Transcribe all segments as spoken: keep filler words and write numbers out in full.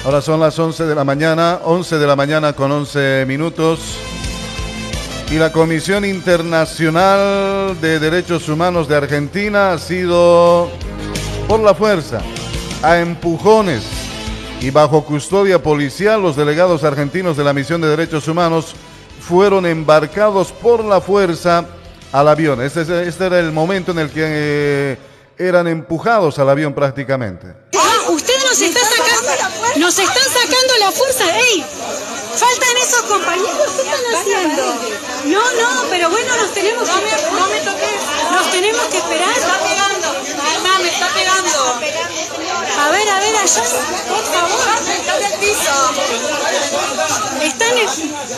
Ahora son las once de la mañana, once de la mañana con once minutos. Y la Comisión Internacional de Derechos Humanos de Argentina ha sido por la fuerza, a empujones y bajo custodia policial. Los delegados argentinos de la Misión de Derechos Humanos fueron embarcados por la fuerza al avión. Este, este era el momento en el que eh, eran empujados al avión prácticamente. Ah, usted nos está sacando, nos están sacando la fuerza, ey. Faltan esos compañeros, ¿qué están haciendo? No, no, pero bueno, nos tenemos que... No me, no me toques. Nos tenemos que esperar. Me está pegando, mamá, me está pegando. A ver, a ver, allá, por favor. Está del piso. Están en...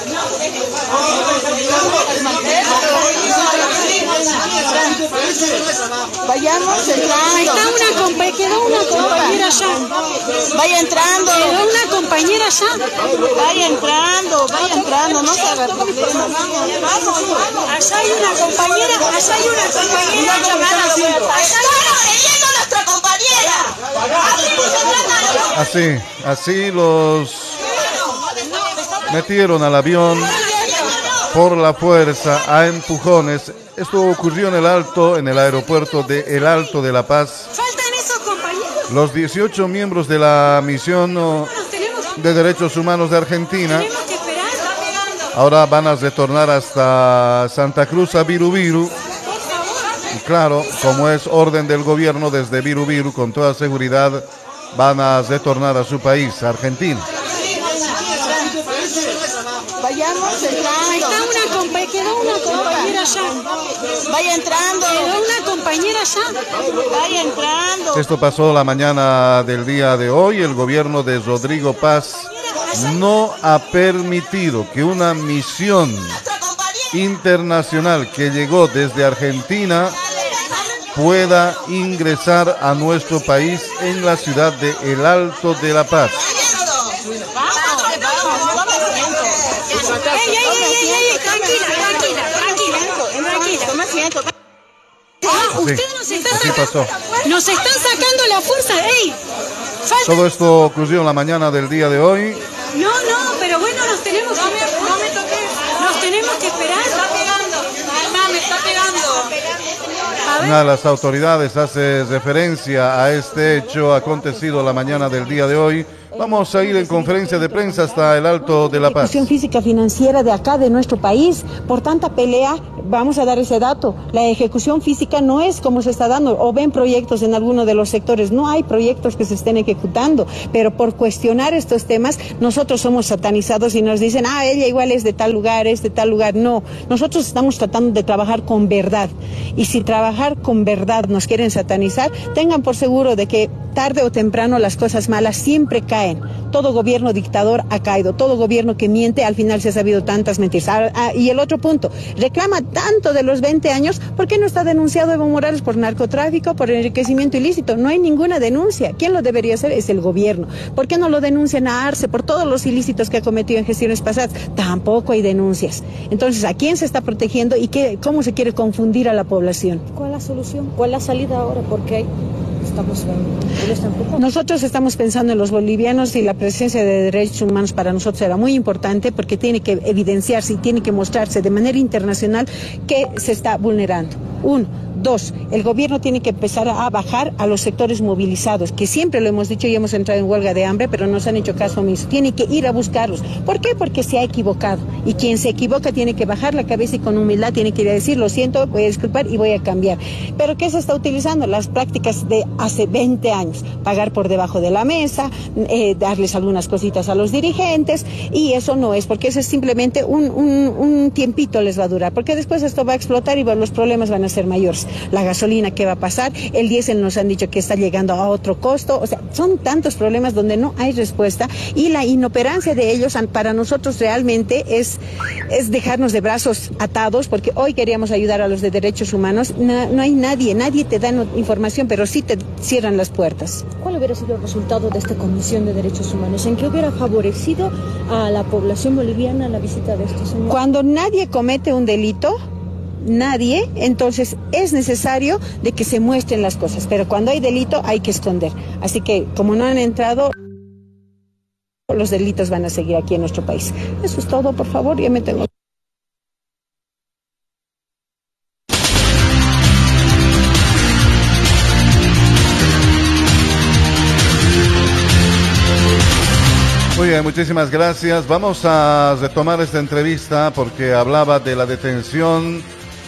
Vayamos entrando. Está una compañera, quedó una compañera allá. Vaya entrando. Quedó una compañera allá. Vaya entrando, vaya entrando, no se haga problema. Vamos, vamos. Allá hay una compañera, allá hay una compañera llamada. ¡Está agrediendo a nuestra compañera! Así, así los metieron al avión por la fuerza, a empujones. Esto ocurrió en el Alto, en el aeropuerto de El Alto de La Paz. Faltan esos compañeros. Los dieciocho miembros de la Misión de Derechos Humanos de Argentina ahora van a retornar hasta Santa Cruz, a Virubiru. Y claro, como es orden del gobierno, desde Virubiru, con toda seguridad, van a retornar a su país, Argentina. Vayamos entrando. Está una compañera, quedó una compañera allá. Vaya entrando. Quedó una compañera allá. Vaya entrando. Esto pasó la mañana del día de hoy. El gobierno de Rodrigo Paz no ha permitido que una misión internacional que llegó desde Argentina pueda ingresar a nuestro país en la ciudad de El Alto de La Paz. Ey, ey, ey, ey, ey, tranquila, tranquila, tranquila, tranquila. Ah, usted nos está así sacando, pasó. nos están sacando la fuerza, ey. Falta... Todo esto ocurrió en la mañana del día de hoy. No, no, pero bueno, nos tenemos que... No me, no me toques. Nos tenemos que esperar. Me está pegando, mamá, me está pegando. A ver. Una de las autoridades hace referencia a este hecho acontecido la mañana del día de hoy. Vamos a ir en conferencia de prensa hasta El Alto de La Paz. La ejecución física financiera de acá, de nuestro país, por tanta pelea, vamos a dar ese dato. La ejecución física no es como se está dando, o ven proyectos en alguno de los sectores, no hay proyectos que se estén ejecutando, pero por cuestionar estos temas, nosotros somos satanizados y nos dicen, ah, ella igual es de tal lugar, es de tal lugar. No, nosotros estamos tratando de trabajar con verdad, y si trabajar con verdad nos quieren satanizar, tengan por seguro de que tarde o temprano las cosas malas siempre caen. Todo gobierno dictador ha caído, todo gobierno que miente, al final se ha sabido tantas mentiras. Ah, ah, y el otro punto, reclama tanto de los veinte años, ¿por qué no está denunciado Evo Morales por narcotráfico, por enriquecimiento ilícito? No hay ninguna denuncia. ¿Quién lo debería hacer? Es el gobierno. ¿Por qué no lo denuncian a Arce por todos los ilícitos que ha cometido en gestiones pasadas? Tampoco hay denuncias. Entonces, ¿a quién se está protegiendo y qué, cómo se quiere confundir a la población? ¿Cuál es la solución? ¿Cuál es la salida ahora? Porque hay... Estamos, nosotros estamos pensando en los bolivianos y la presencia de derechos humanos para nosotros era muy importante porque tiene que evidenciarse y tiene que mostrarse de manera internacional que se está vulnerando. Uno. Dos, el gobierno tiene que empezar a bajar a los sectores movilizados, que siempre lo hemos dicho y hemos entrado en huelga de hambre, pero nos han hecho caso omiso. Tiene que ir a buscarlos. ¿Por qué? Porque se ha equivocado. Y quien se equivoca tiene que bajar la cabeza y con humildad tiene que ir a decir, lo siento, voy a disculpar y voy a cambiar. ¿Pero qué se está utilizando? Las prácticas de hace veinte años. Pagar por debajo de la mesa, eh, darles algunas cositas a los dirigentes, y eso no es, porque eso es simplemente un, un, un tiempito les va a durar, porque después esto va a explotar y bueno, los problemas van a ser mayores. La gasolina, ¿qué va a pasar? El diésel nos han dicho que está llegando a otro costo. O sea, son tantos problemas donde no hay respuesta y la inoperancia de ellos para nosotros realmente es, es dejarnos de brazos atados, porque hoy queríamos ayudar a los de derechos humanos. No, no hay nadie, nadie te da no, información, pero sí te cierran las puertas. ¿Cuál hubiera sido el resultado de esta Comisión de Derechos Humanos? ¿En qué hubiera favorecido a la población boliviana la visita de estos señores? Cuando nadie comete un delito, nadie, entonces es necesario de que se muestren las cosas, pero cuando hay delito hay que esconder. Así que como no han entrado... los delitos van a seguir aquí en nuestro país. Eso es todo, por favor, ya me tengo. Muy bien, muchísimas gracias. Vamos a retomar esta entrevista porque hablaba de la detención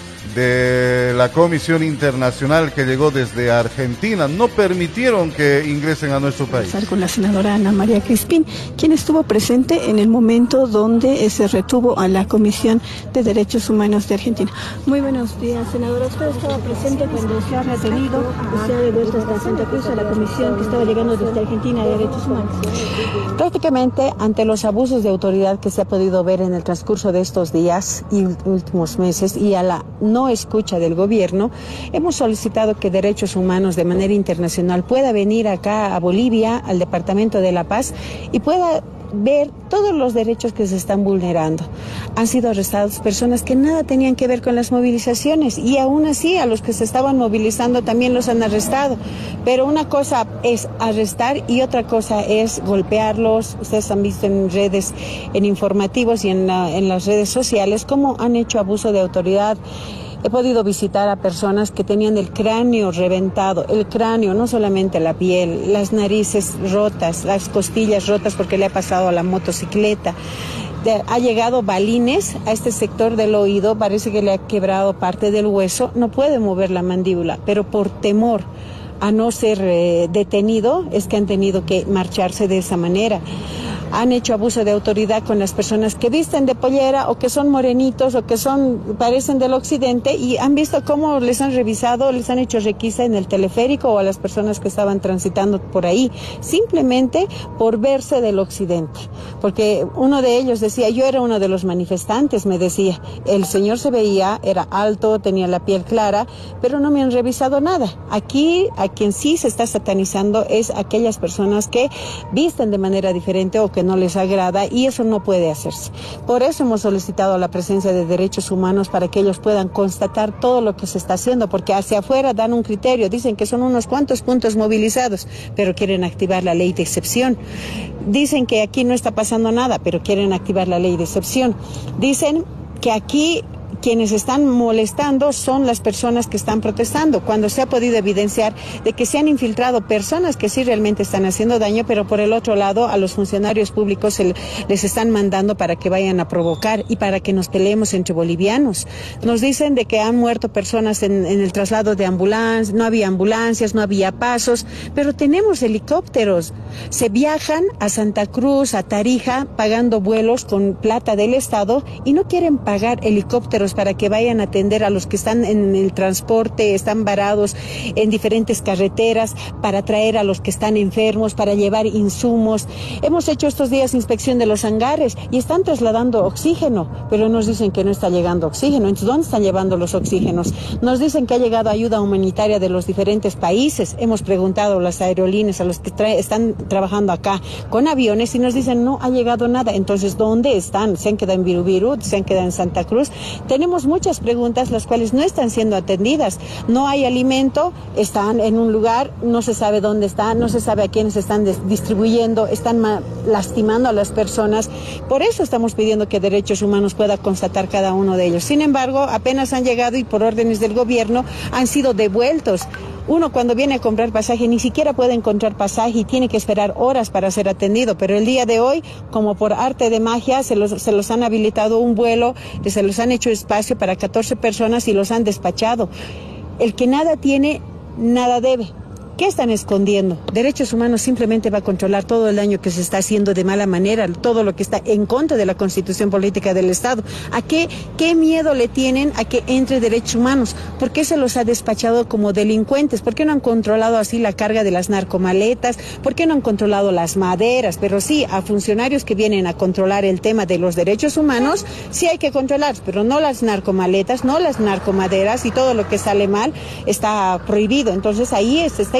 de la Comisión Internacional que llegó desde Argentina. No permitieron que ingresen a nuestro país. Con la senadora Ana María Crispín, quien estuvo presente en el momento donde se retuvo a la Comisión de Derechos Humanos de Argentina. Muy buenos días, senadora. Usted estaba presente cuando se ha retenido y se ha devuelto hasta Santa Cruz a la comisión que estaba llegando desde Argentina de Derechos Humanos. Prácticamente ante los abusos de autoridad que se ha podido ver en el transcurso de estos días y últimos meses y a la no escucha del gobierno, hemos solicitado que Derechos Humanos de manera internacional pueda venir acá a Bolivia, al Departamento de La Paz, y pueda ver todos los derechos que se están vulnerando. Han sido arrestadas personas que nada tenían que ver con las movilizaciones y aún así a los que se estaban movilizando también los han arrestado. Pero una cosa es arrestar y otra cosa es golpearlos. Ustedes han visto en redes, en informativos y en, la, en las redes sociales cómo han hecho abuso de autoridad. He podido visitar a personas que tenían el cráneo reventado, el cráneo, no solamente la piel, las narices rotas, las costillas rotas porque le ha pasado a la motocicleta. De, ha llegado balines a este sector del oído, parece que le ha quebrado parte del hueso, no puede mover la mandíbula, pero por temor a no ser eh, detenido es que han tenido que marcharse de esa manera. Han hecho abuso de autoridad con las personas que visten de pollera o que son morenitos o que son parecen del occidente y han visto cómo les han revisado, les han hecho requisa en el teleférico o a las personas que estaban transitando por ahí, simplemente por verse del occidente. Porque uno de ellos decía, yo era uno de los manifestantes, me decía, el señor se veía, era alto, tenía la piel clara, pero no me han revisado nada. Aquí, a quien sí se está satanizando es aquellas personas que visten de manera diferente o que que no les agrada y eso no puede hacerse. Por eso hemos solicitado la presencia de Derechos Humanos para que ellos puedan constatar todo lo que se está haciendo, porque hacia afuera dan un criterio, dicen que son unos cuantos puntos movilizados, pero quieren activar la ley de excepción. Dicen que aquí no está pasando nada, pero quieren activar la ley de excepción. Dicen que aquí quienes están molestando son las personas que están protestando, cuando se ha podido evidenciar de que se han infiltrado personas que sí realmente están haciendo daño, pero por el otro lado a los funcionarios públicos se les están mandando para que vayan a provocar y para que nos peleemos entre bolivianos. Nos dicen de que han muerto personas en, en el traslado de ambulancias, no había ambulancias, no había pasos, pero tenemos helicópteros. Se viajan a Santa Cruz, a Tarija, pagando vuelos con plata del Estado y no quieren pagar helicópteros para que vayan a atender a los que están en el transporte, están varados en diferentes carreteras, para traer a los que están enfermos, para llevar insumos. Hemos hecho estos días inspección de los hangares y están trasladando oxígeno, pero nos dicen que no está llegando oxígeno. Entonces, ¿dónde están llevando los oxígenos? Nos dicen que ha llegado ayuda humanitaria de los diferentes países. Hemos preguntado a las aerolíneas, a los que tra- están trabajando acá con aviones y nos dicen no ha llegado nada. Entonces, ¿dónde están? ¿Se han quedado en Virubiru? ¿Se han quedado en Santa Cruz? Tenemos muchas preguntas las cuales no están siendo atendidas. No hay alimento, están en un lugar, no se sabe dónde están, no se sabe a quiénes están distribuyendo, están lastimando a las personas. Por eso estamos pidiendo que Derechos Humanos pueda constatar cada uno de ellos. Sin embargo, apenas han llegado y por órdenes del gobierno han sido devueltos. Uno cuando viene a comprar pasaje ni siquiera puede encontrar pasaje y tiene que esperar horas para ser atendido, pero el día de hoy, como por arte de magia, se los, se los han habilitado un vuelo, se los han hecho espacio para catorce personas y los han despachado. El que nada tiene, nada debe. ¿Qué están escondiendo? Derechos Humanos simplemente va a controlar todo el daño que se está haciendo de mala manera, todo lo que está en contra de la Constitución Política del Estado. ¿A qué, qué miedo le tienen a que entre Derechos Humanos? ¿Por qué se los ha despachado como delincuentes? ¿Por qué no han controlado así la carga de las narcomaletas? ¿Por qué no han controlado las maderas? Pero sí, a funcionarios que vienen a controlar el tema de los derechos humanos, sí hay que controlar, pero no las narcomaletas, no las narcomaderas y todo lo que sale mal está prohibido. Entonces ahí se está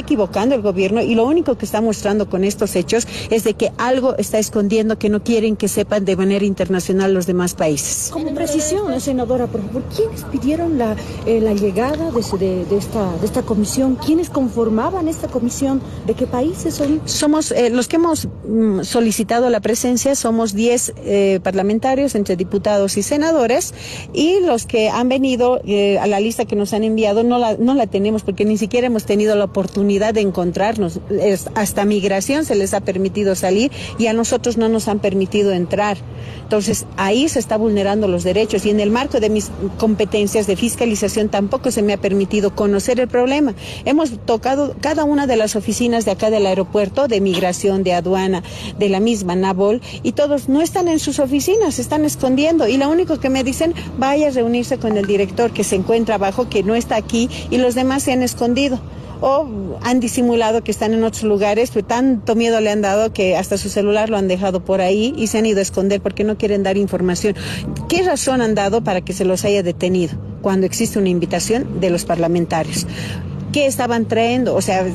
equivocando el gobierno y lo único que está mostrando con estos hechos es de que algo está escondiendo que no quieren que sepan de manera internacional los demás países. Como precisión, senadora, por favor, ¿quiénes pidieron la, eh, la llegada de, de, de, esta, de esta comisión? ¿Quiénes conformaban esta comisión? ¿De qué países son? Somos eh, los que hemos mm, solicitado la presencia, somos diez eh, parlamentarios entre diputados y senadores, y los que han venido eh, a la lista que nos han enviado no la, no la tenemos porque ni siquiera hemos tenido la oportunidad de encontrarnos. Es, hasta migración se les ha permitido salir y a nosotros no nos han permitido entrar. Entonces ahí se está vulnerando los derechos y en el marco de mis competencias de fiscalización tampoco se me ha permitido conocer el problema. Hemos tocado cada una de las oficinas de acá del aeropuerto, de migración, de aduana, de la misma NABOL, y todos no están en sus oficinas, se están escondiendo y lo único que me dicen, vaya a reunirse con el director que se encuentra abajo, que no está aquí, y los demás se han escondido o han disimulado que están en otros lugares, pero tanto miedo le han dado que hasta su celular lo han dejado por ahí y se han ido a esconder porque no quieren dar información. ¿Qué razón han dado para que se los haya detenido cuando existe una invitación de los parlamentarios? ¿Qué estaban trayendo? O sea,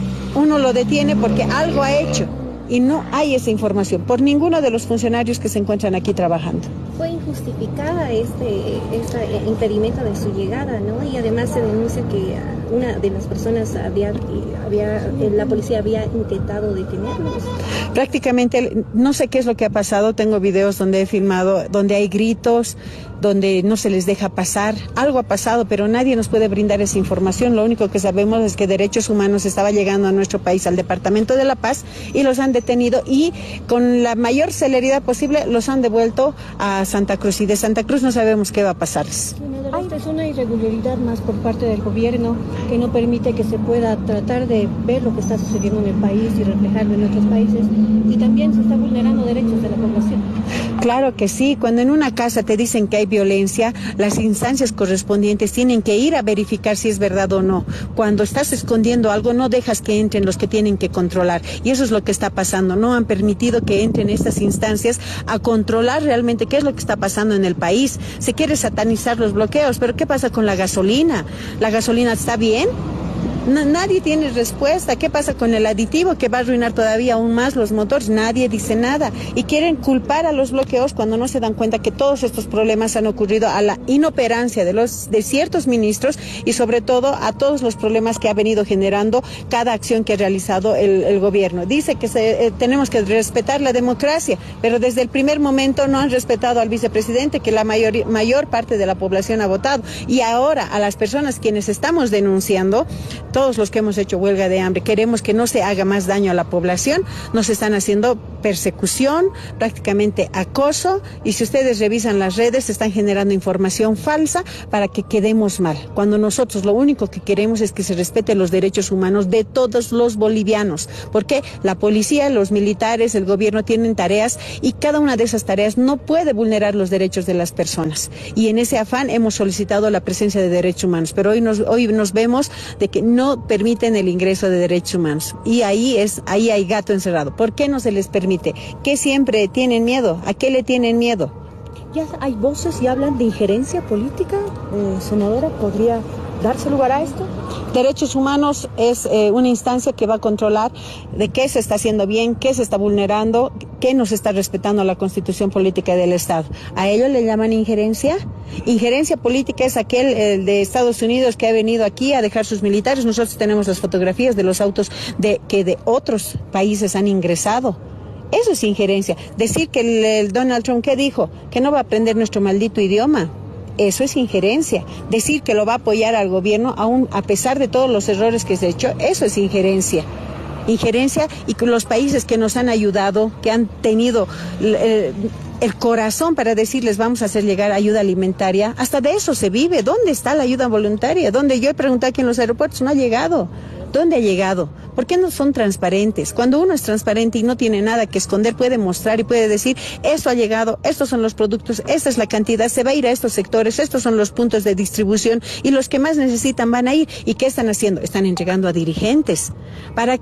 uno lo detiene porque algo ha hecho y no hay esa información por ninguno de los funcionarios que se encuentran aquí trabajando. Fue injustificada este, este impedimento de su llegada, ¿no? Y además se denuncia que una de las personas había, había la policía había intentado detenerlos. Prácticamente, no sé qué es lo que ha pasado, tengo videos donde he filmado, donde hay gritos, donde no se les deja pasar, algo ha pasado, pero nadie nos puede brindar esa información. Lo único que sabemos es que Derechos Humanos estaba llegando a nuestro país, al Departamento de La Paz, y los han detenido y con la mayor celeridad posible los han devuelto a Santa Cruz, y de Santa Cruz no sabemos qué va a pasarles. Hay pues una irregularidad más por parte del gobierno que no permite que se pueda tratar de ver lo que está sucediendo en el país y reflejarlo en otros países, y también se está vulnerando derechos de la población. Claro que sí, cuando en una casa te dicen que hay violencia, las instancias correspondientes tienen que ir a verificar si es verdad o no. Cuando estás escondiendo algo, no dejas que entren los que tienen que controlar, y eso es lo que está pasando. No han permitido que entren estas instancias a controlar realmente qué es lo que está pasando en el país. Se quiere satanizar los bloqueos, pero ¿qué pasa con la gasolina? ¿La gasolina está bien? No, nadie tiene respuesta. ¿Qué pasa con el aditivo que va a arruinar todavía aún más los motores? Nadie dice nada. Y quieren culpar a los bloqueos cuando no se dan cuenta que todos estos problemas han ocurrido a la inoperancia de los de ciertos ministros y sobre todo a todos los problemas que ha venido generando cada acción que ha realizado el, el gobierno. Dice que se, eh, tenemos que respetar la democracia, pero desde el primer momento no han respetado al vicepresidente, que la mayor, mayor parte de la población ha votado. Y ahora a las personas quienes estamos denunciando, todos los que hemos hecho huelga de hambre, queremos que no se haga más daño a la población, nos están haciendo persecución, prácticamente acoso, y si ustedes revisan las redes, están generando información falsa para que quedemos mal, cuando nosotros lo único que queremos es que se respeten los derechos humanos de todos los bolivianos, porque la policía, los militares, el gobierno tienen tareas y cada una de esas tareas no puede vulnerar los derechos de las personas, y en ese afán hemos solicitado la presencia de derechos humanos, pero hoy nos, hoy nos vemos de que no permiten el ingreso de derechos humanos y ahí es ahí hay gato encerrado. ¿Por qué no se les permite? ¿Qué siempre tienen miedo? ¿A qué le tienen miedo? Ya hay voces y hablan de injerencia política, eh, senadora, ¿podría darse lugar a esto? Derechos Humanos es eh, una instancia que va a controlar de qué se está haciendo bien, qué se está vulnerando, qué no se está respetando la Constitución Política del Estado. ¿A ello le llaman injerencia? Injerencia política es aquel el de Estados Unidos que ha venido aquí a dejar sus militares. Nosotros tenemos las fotografías de los autos de que de otros países han ingresado. Eso es injerencia. Decir que el, el Donald Trump, ¿qué dijo? Que no va a aprender nuestro maldito idioma. Eso es injerencia. Decir que lo va a apoyar al gobierno, aún a pesar de todos los errores que se ha hecho, eso es injerencia. Injerencia, y con los países que nos han ayudado, que han tenido el, el corazón para decirles vamos a hacer llegar ayuda alimentaria, hasta de eso se vive. ¿Dónde está la ayuda voluntaria? ¿Dónde? Yo he preguntado aquí en los aeropuertos, no ha llegado. ¿Dónde ha llegado? ¿Por qué no son transparentes? Cuando uno es transparente y no tiene nada que esconder, puede mostrar y puede decir, esto ha llegado, estos son los productos, esta es la cantidad, se va a ir a estos sectores, estos son los puntos de distribución y los que más necesitan van a ir. ¿Y qué están haciendo? Están entregando a dirigentes. ¿Para qué?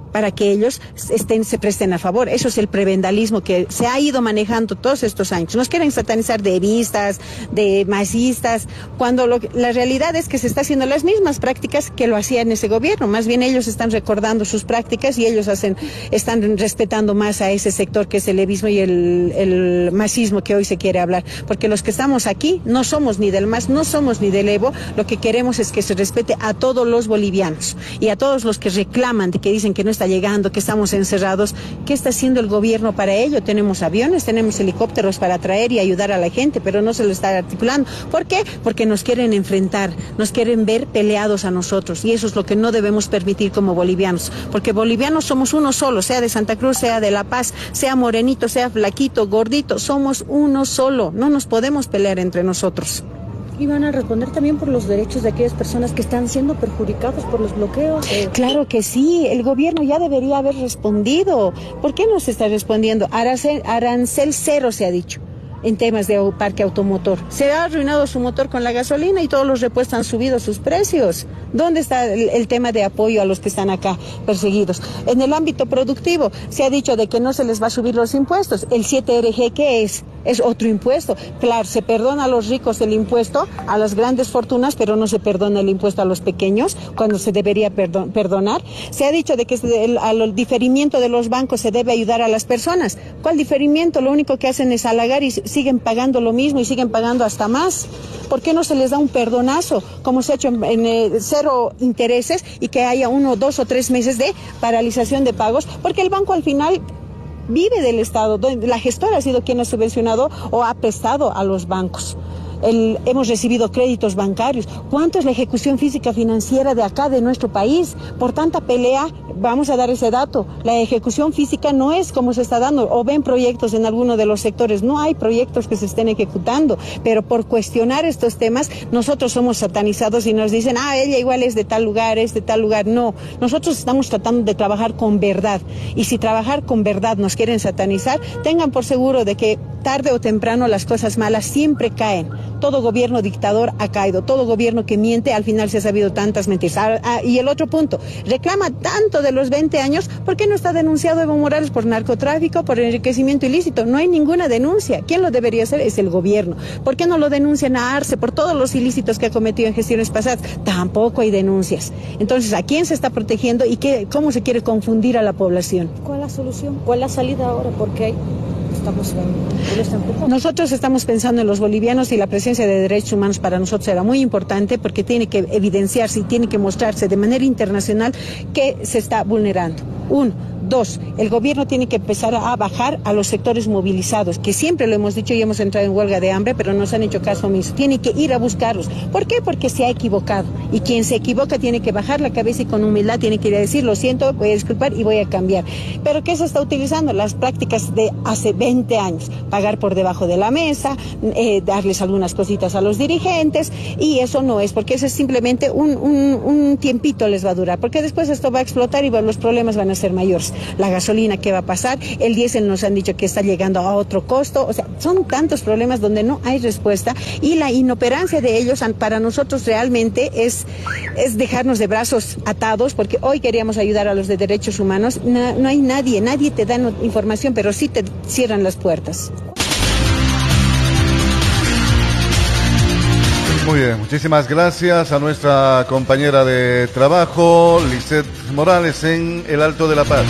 para que ellos estén, se presten a favor. Eso es el prebendalismo que se ha ido manejando todos estos años. Nos quieren satanizar de evistas, de masistas, cuando lo, la realidad es que se está haciendo las mismas prácticas que lo hacían ese gobierno. Más bien ellos están recordando sus prácticas y ellos hacen, están respetando más a ese sector que es el evismo y el, el masismo que hoy se quiere hablar. Porque los que estamos aquí no somos ni del M A S, no somos ni del Evo, lo que queremos es que se respete a todos los bolivianos y a todos los que reclaman, de que dicen que no está llegando, que estamos encerrados. ¿Qué está haciendo el gobierno para ello? Tenemos aviones, tenemos helicópteros para traer y ayudar a la gente, pero no se lo está articulando. ¿Por qué? Porque nos quieren enfrentar, nos quieren ver peleados a nosotros, y eso es lo que no debemos permitir como bolivianos, porque bolivianos somos uno solo, sea de Santa Cruz, sea de La Paz, sea morenito, sea flaquito, gordito, somos uno solo, no nos podemos pelear entre nosotros. ¿Y van a responder también por los derechos de aquellas personas que están siendo perjudicadas por los bloqueos? Eh... Claro que sí, el gobierno ya debería haber respondido. ¿Por qué no se está respondiendo? Arancel, arancel cero se ha dicho en temas de parque automotor. Se ha arruinado su motor con la gasolina y todos los repuestos han subido sus precios. ¿Dónde está el, el tema de apoyo a los que están acá perseguidos? En el ámbito productivo se ha dicho de que no se les va a subir los impuestos. El siete R G, ¿qué es? Es otro impuesto. Claro, se perdona a los ricos el impuesto, a las grandes fortunas, pero no se perdona el impuesto a los pequeños, cuando se debería perdon- perdonar. Se ha dicho de que el, al diferimiento de los bancos se debe ayudar a las personas. ¿Cuál diferimiento? Lo único que hacen es halagar y siguen pagando lo mismo y siguen pagando hasta más. ¿Por qué no se les da un perdonazo, como se ha hecho en, en eh, cero intereses, y que haya uno, dos o tres meses de paralización de pagos? Porque el banco al final vive del Estado, la gestora ha sido quien ha subvencionado o ha prestado a los bancos. El, hemos recibido créditos bancarios. ¿Cuánto es la ejecución física financiera de acá, de nuestro país? Por tanta pelea, vamos a dar ese dato. La ejecución física no es como se está dando. O ven proyectos en alguno de los sectores. No hay proyectos que se estén ejecutando. Pero por cuestionar estos temas, nosotros somos satanizados y nos dicen, ah, ella igual es de tal lugar, es de tal lugar. No, nosotros estamos tratando de trabajar con verdad. Y si trabajar con verdad nos quieren satanizar, tengan por seguro de que tarde o temprano las cosas malas siempre caen. Todo gobierno dictador ha caído, todo gobierno que miente, al final se ha sabido tantas mentiras. Ah, ah, y el otro punto, reclama tanto de los veinte años, ¿por qué no está denunciado Evo Morales por narcotráfico, por enriquecimiento ilícito? No hay ninguna denuncia. ¿Quién lo debería hacer? Es el gobierno. ¿Por qué no lo denuncian a Arce por todos los ilícitos que ha cometido en gestiones pasadas? Tampoco hay denuncias. Entonces, ¿a quién se está protegiendo y qué, cómo se quiere confundir a la población? ¿Cuál es la solución? ¿Cuál es la salida ahora? Porque hay... Estamos, nosotros estamos pensando en los bolivianos y la presencia de derechos humanos para nosotros era muy importante porque tiene que evidenciarse y tiene que mostrarse de manera internacional que se está vulnerando. Uno. Dos, el gobierno tiene que empezar a bajar a los sectores movilizados, que siempre lo hemos dicho y hemos entrado en huelga de hambre, pero nos han hecho caso omiso. Tiene que ir a buscarlos. ¿Por qué? Porque se ha equivocado. Y quien se equivoca tiene que bajar la cabeza y con humildad tiene que ir a decir, lo siento, voy a disculpar y voy a cambiar. ¿Pero qué se está utilizando? Las prácticas de hace veinte años. Pagar por debajo de la mesa, eh, darles algunas cositas a los dirigentes, y eso no es, porque eso es simplemente un, un, un tiempito les va a durar, porque después esto va a explotar y los problemas van a ser mayores. La gasolina, ¿qué va a pasar? El diésel nos han dicho que está llegando a otro costo. O sea, son tantos problemas donde no hay respuesta, y la inoperancia de ellos para nosotros realmente es, es dejarnos de brazos atados, porque hoy queríamos ayudar a los de derechos humanos. No, no hay nadie, nadie te da no, información, pero sí te cierran las puertas. Muy bien, muchísimas gracias a nuestra compañera de trabajo, Lisette Morales, en el Alto de La Paz.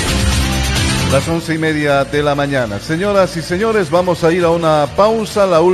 Las once y media de la mañana. Señoras y señores, vamos a ir a una pausa. La